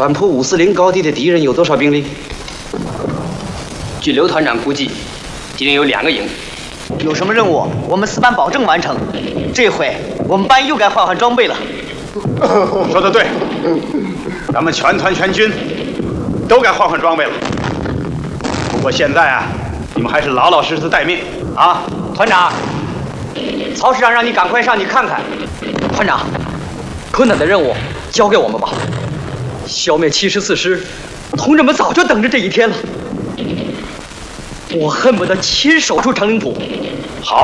反扑540高地的敌人有多少兵力？ 据刘团长估计，敌人有2个营。 有什么任务，我们4班保证完成。这回我们班又该换装备了。 说得对，咱们全团全军都该换装备了。不过现在啊，你们还是老老实实待命啊！ 团长，曹师长让你赶快上去看看。 团长，困难的任务交给我们吧。消灭74师，同志们早就等着这一天了。我恨不得亲手出长岭浦，